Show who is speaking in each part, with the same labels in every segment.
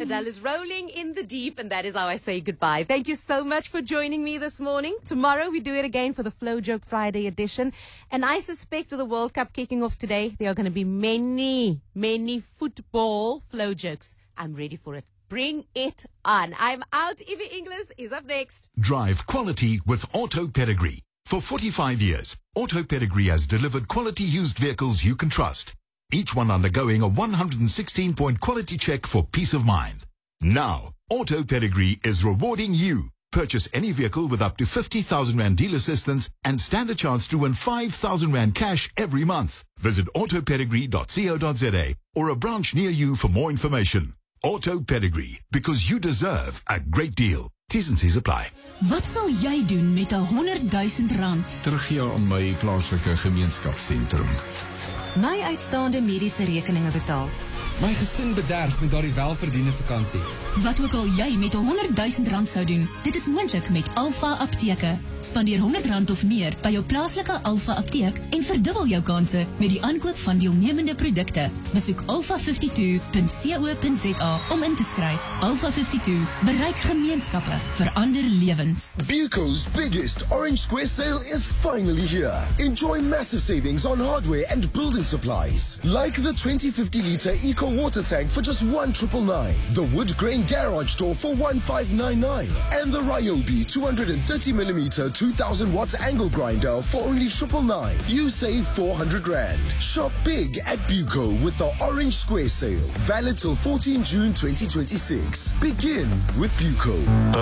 Speaker 1: Dull is rolling in the deep, and that is how I say goodbye. Thank you so much for joining me this morning. Tomorrow we do it again for the Flow Joke Friday edition. And I suspect with the World Cup kicking off today, there are going to be many football flow jokes. I'm ready for it. Bring it on. I'm out. Ivy Inglis is up next.
Speaker 2: Drive quality with Auto Pedigree. For 45 years, Auto Pedigree has delivered quality used vehicles you can trust. Each one undergoing a 116-point quality check for peace of mind. Now, Auto Pedigree is rewarding you. Purchase any vehicle with up to 50,000 Rand deal assistance and stand a chance to win 5,000 Rand cash every month. Visit autopedigree.co.za or a branch near you for more information. Auto Pedigree, because you deserve a great deal. T's and C's apply.
Speaker 3: Wat sal jy doen met 100,000 rand?
Speaker 4: Teruggee aan my plaaslike gemeenskapsentrum.
Speaker 3: My uitstaande mediese rekeninge betaal.
Speaker 5: My gesin bederf met daardie welverdiende vakansie.
Speaker 3: Wat ook al jy met 100,000 rand sou doen, dit is moontlik met Alpha Apteke. Spandeer R100 of meer by jou plaaslike Alpha Apteek en verdubbel jou kanse met die aankoop van deelnemende produkte. Besoek alpha52.co.za om in te skryf. Alpha 52 bereik gemeenskappe, verander lewens.
Speaker 6: Buco's biggest Orange Square sale is finally here. Enjoy massive savings on hardware and building supplies, like the 2050-litre Eco water tank for just 1,999, the wood grain garage door for 1,599, and the Ryobi 230mm 2,000 watts angle grinder for only 999. You save 400 Rand. Shop big at Buco with the Orange Square sale, valid till 14 June 2026. Begin with Buco.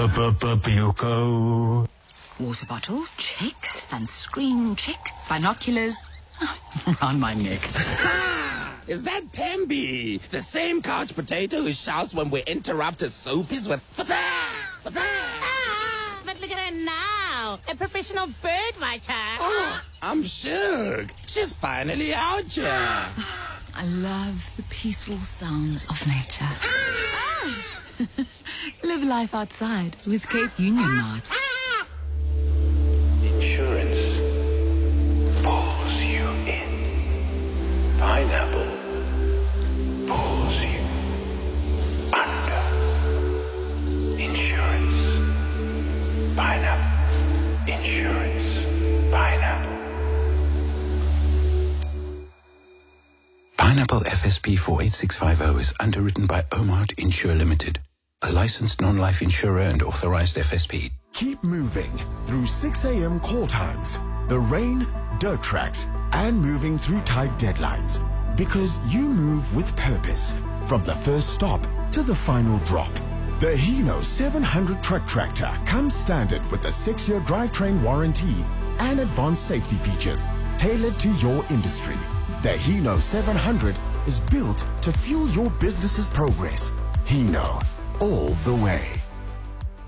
Speaker 7: Buco.
Speaker 8: Water bottle, check. Sunscreen, check. Binoculars, around my neck.
Speaker 7: Is that Tembi? The same couch potato who shouts when we interrupt his soapies with Fata! Fata!
Speaker 9: Ah, but look at her now. A professional bird watcher.
Speaker 7: Oh, I'm shook. She's finally out here.
Speaker 8: I love the peaceful sounds of nature. Live life outside with Cape Union Mart.
Speaker 10: Insurance pulls you in. Pineapple pulls you under. Insurance. Pineapple. Insurance. Pineapple. Pineapple FSP 48650 is underwritten by Omart Insure Limited, a licensed non-life insurer and authorized FSP.
Speaker 11: Keep moving through 6 a.m. call times, the rain, dirt tracks, and moving through tight deadlines. Because you move with purpose, from the first stop to the final drop. The Hino 700 truck tractor comes standard with a 6-year drivetrain warranty and advanced safety features tailored to your industry. The Hino 700 is built to fuel your business's progress. Hino, all the way.